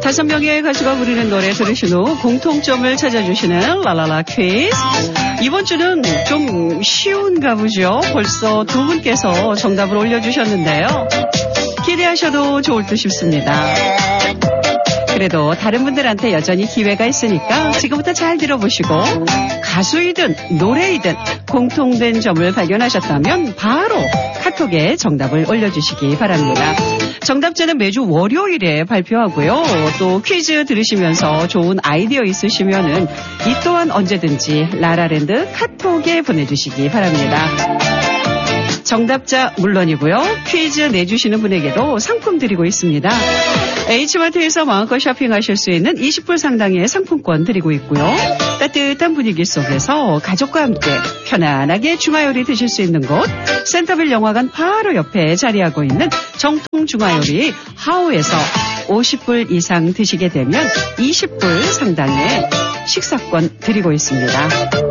5명의 가수가 부르는 노래 들으신 후 공통점을 찾아주시는 라라라 퀴즈. 이번 주는 좀 쉬운가 보죠. 벌써 두 분께서 정답을 올려주셨는데요. 기대하셔도 좋을 듯 싶습니다. 그래도 다른 분들한테 여전히 기회가 있으니까 지금부터 잘 들어보시고 가수이든 노래이든 공통된 점을 발견하셨다면 바로 카톡에 정답을 올려주시기 바랍니다. 정답자는 매주 월요일에 발표하고요. 또 퀴즈 들으시면서 좋은 아이디어 있으시면은 이 또한 언제든지 라라랜드 카톡에 보내주시기 바랍니다. 정답자 물론이고요. 퀴즈 내주시는 분에게도 상품 드리고 있습니다. H마트에서 마음껏 쇼핑하실 수 있는 20불 상당의 상품권 드리고 있고요. 따뜻한 분위기 속에서 가족과 함께 편안하게 중화요리 드실 수 있는 곳 센터빌 영화관 바로 옆에 자리하고 있는 정통 중화요리 하우에서 50불 이상 드시게 되면 20불 상당의 식사권 드리고 있습니다.